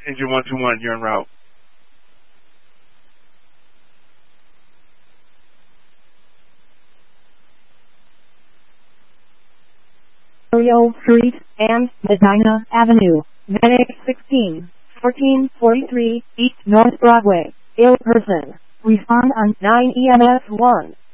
Engine 121, you're en route. Oriole Street and Medina Avenue, Medic 16, 1443, East North Broadway. Ill person. Respond on 9 EMS 1.